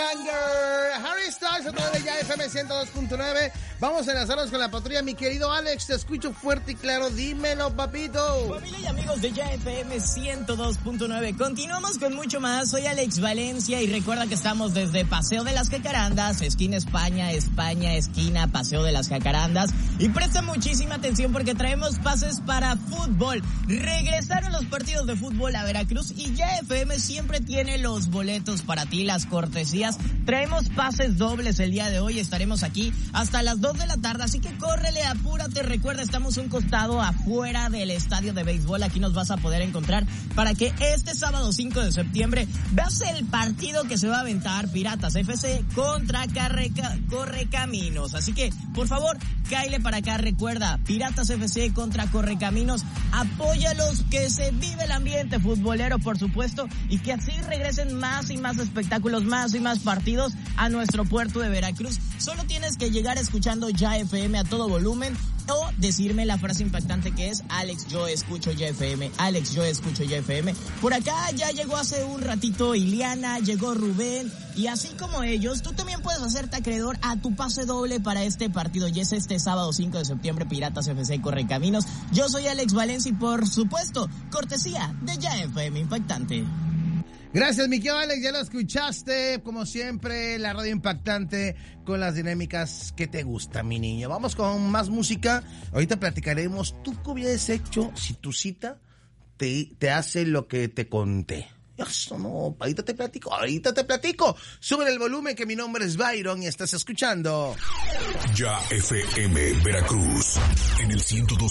Banger. Harry Styles a través de Ya FM 102.9. Vamos a enlazarnos con la patrulla. Mi querido Alex, te escucho fuerte y claro. Dímelo, papito. Familia y amigos de Ya FM 102.9. Continuamos con mucho más. Soy Alex Valencia y recuerda que estamos desde Paseo de las Jacarandas, esquina España, esquina Paseo de las Jacarandas. Y presta muchísima atención porque traemos pases para fútbol. Regresaron los partidos de fútbol a Veracruz y Ya FM siempre tiene los boletos para ti, las cortesías. Traemos pases dobles el día de hoy. Estaremos aquí hasta las 2 de la tarde, así que córrele, apúrate. Recuerda, estamos un costado afuera del estadio de béisbol. Aquí nos vas a poder encontrar para que este sábado 5 de septiembre veas el partido que se va a aventar Piratas FC contra Correcaminos. Así que, por favor, cáele para acá. Recuerda, Piratas FC contra Correcaminos. Apóyalos, que se vive el ambiente futbolero, por supuesto, y que así regresen más y más espectáculos, más y más partidos a nuestro puerto de Veracruz. Solo tienes que llegar escuchando Ya FM a todo volumen o decirme la frase impactante que es: Alex, yo escucho Ya FM. Alex, yo escucho Ya FM. Por acá ya llegó hace un ratito Iliana, llegó Rubén, y así como ellos, tú también puedes hacerte acreedor a tu pase doble para este partido. Y es este sábado 5 de septiembre, Piratas FC Correcaminos. Yo soy Alex Valencia y, por supuesto, cortesía de Ya FM Impactante. Gracias, mi querido Alex, ya lo escuchaste, como siempre, la radio impactante con las dinámicas que te gustan, mi niño. Vamos con más música, ahorita platicaremos, ¿tú qué hubieras hecho si tu cita te hace lo que te conté? Eso no, ahorita te platico. Sube el volumen, que mi nombre es Byron y estás escuchando Ya FM Veracruz en el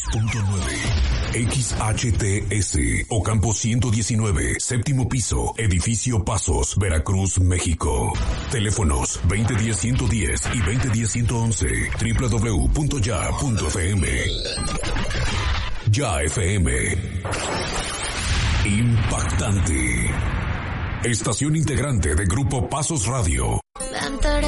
102.9 XHTS Ocampo 119, séptimo piso, edificio Pasos, Veracruz, México. Teléfonos 2010-110 y 2010-111. www.ya.fm. Ya FM. Impactante. Estación integrante de Grupo Pasos Radio.